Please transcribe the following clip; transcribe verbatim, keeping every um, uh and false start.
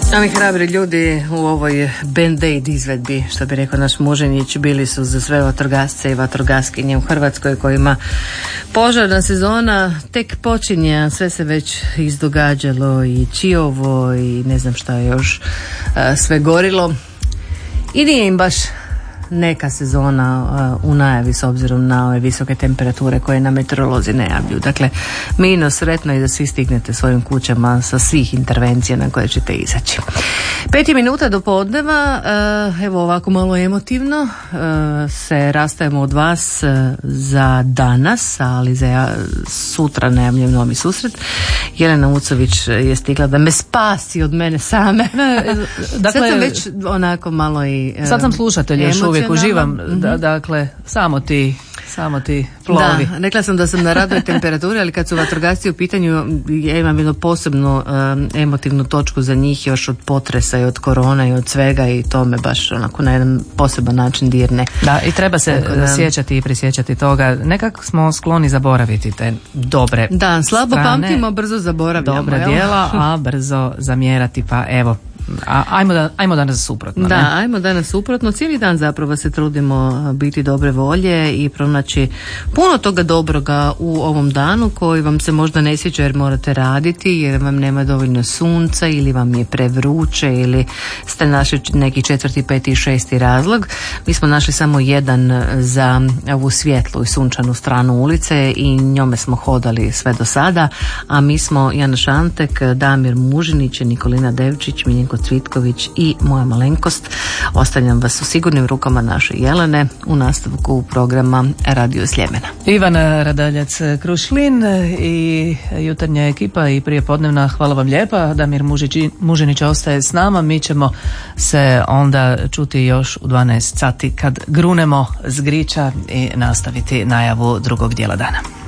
Ovi hrabri ljudi u ovoj band-aid izvedbi, što bi rekao naš Muženić, bili su za sve vatrogasce i vatrogaskinje u Hrvatskoj kojima požarna sezona tek počinje, a sve se već izdogađalo i Čiovo i ne znam šta je još a, sve gorilo. I nije im baš neka sezona uh, u najavi s obzirom na ove visoke temperature koje nam meteorolozi najavljuju. Dakle, mino sretno i da svi stignete svojim kućama sa svih intervencija na koje ćete izaći. Peti minuta do podneva, uh, evo ovako malo emotivno, uh, se rastajemo od vas uh, za danas, ali za sutra najavljujem novi susret. Jelena Ucović je stigla da me spasi od mene same. Ne, dakle, sad sam već onako malo i uh, sad sam slušatelj još uvijek. Uživam, mm-hmm. da, dakle, samo ti, samo ti plovi. Da, rekla sam da sam na radnoj temperaturi, ali kad su vatrogasci u pitanju, ja imam jednu posebnu um, emotivnu točku za njih još od potresa i od korona i od svega i to me baš onako na jedan poseban način dirne. Da, i treba se da, sjećati i prisjećati toga. Nekako smo skloni zaboraviti te dobre Da, slabo strane, pamtimo, brzo zaboravljamo. Dobra jel? djela, a brzo zamjerati, pa evo. A, ajmo, da, ajmo danas suprotno. Da, ne? ajmo danas suprotno. Cijeli dan zapravo se trudimo biti dobre volje i pronaći puno toga dobroga u ovom danu koji vam se možda ne sviđa jer morate raditi, jer vam nema dovoljno sunca ili vam je prevruće ili ste našli neki četvrti, peti i šesti razlog. Mi smo našli samo jedan za ovu svjetlu i sunčanu stranu ulice i njome smo hodali sve do sada, a mi smo Jana Šantek, Damir Mužinić, Nikolina Devčić, Miljenko Cvitković i moja malenkost. Ostavljam vas u sigurnim rukama naše Jelene u nastavku programa Radio Sljemena. Ivana Radaljac Krušlin i jutarnja ekipa i prijepodnevna, hvala vam lijepa. Damir Mužinić ostaje s nama. Mi ćemo se onda čuti još u dvanaest sati kad grunemo s griča i nastaviti najavu drugog dijela dana.